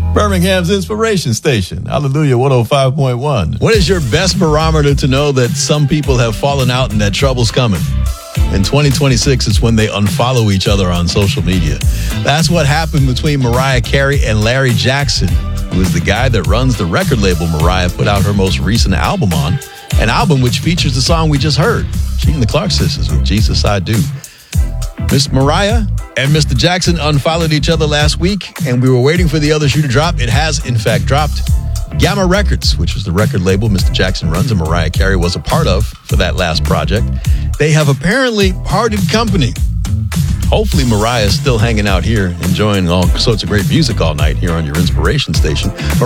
Birmingham's Inspiration Station, Hallelujah 105.1. What is your best barometer to know that some people have fallen out and that trouble's coming? In 2026, it's when they unfollow each other on social media. That's what happened between Mariah Carey and Larry Jackson, who is the guy that runs the record label Mariah put out her most recent album on, an album which features the song we just heard, she and the Clark Sisters with Jesus I Do. Miss Mariah and Mr. Jackson unfollowed each other last week, and we were waiting for the other shoe to drop. It has, in fact, dropped. Gamma Records, which is the record label Mr. Jackson runs and Mariah Carey was a part of for that last project, they have apparently parted company. Hopefully Mariah is still hanging out here, enjoying all sorts of great music all night here on your Inspiration Station.